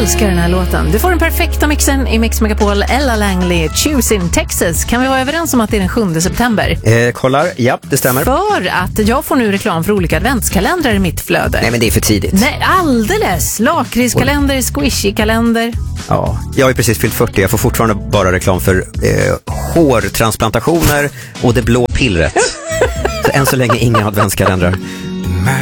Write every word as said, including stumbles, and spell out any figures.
älskar den här låten. Du får den perfekta mixen i Mix Megapol. Ella Langley, Choose in Texas. Kan vi vara överens om att det är den sjunde september? Eh, kollar, ja, det stämmer. För att jag får nu reklam för olika adventskalendrar i mitt flöde. Nej, men det är för tidigt. Nej, alldeles. Lakritskalender, squishy-kalender. Ja, jag har ju precis fyllt fyrtio. Jag får fortfarande bara reklam för eh, hårtransplantationer och det blå pillret. Så än så länge inga adventskalendrar.